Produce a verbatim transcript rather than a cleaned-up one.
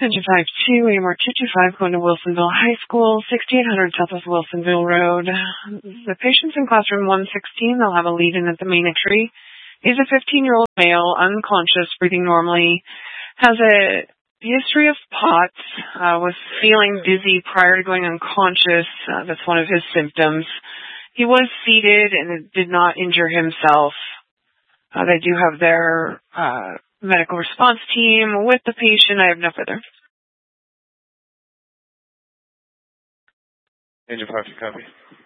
Engine five two, A M R two two five, going to Wilsonville High School, sixty-eight hundred Southwest Wilsonville Road. The patient's in classroom one sixteen. They'll have a lead-in at the main entry. He's a fifteen-year-old male, unconscious, breathing normally, has a history of POTS, uh, was feeling dizzy prior to going unconscious. Uh, that's one of his symptoms. He was seated and did not injure himself. Uh, they do have their uh, medical response team with the patient. I have no further. Engine five two, copy.